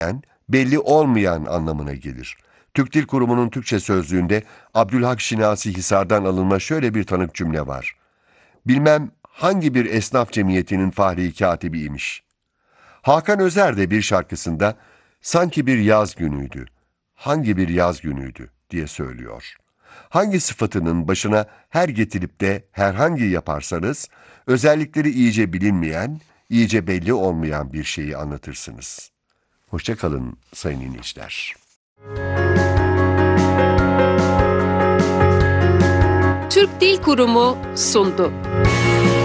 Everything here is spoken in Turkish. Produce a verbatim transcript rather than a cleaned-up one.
belli olmayan anlamına gelir. Türk Dil Kurumu'nun Türkçe sözlüğünde Abdülhak Şinasi Hisar'dan alınma şöyle bir tanık cümle var. Bilmem hangi bir esnaf cemiyetinin fahri katibiymiş. Hakan Özer de bir şarkısında sanki bir yaz günüydü, hangi bir yaz günüydü diye söylüyor. Hangi sıfatının başına her getirip de herhangi yaparsanız, özellikleri iyice bilinmeyen, iyice belli olmayan bir şeyi anlatırsınız. Hoşça kalın sayın dinleyiciler. Türk Dil Kurumu sundu.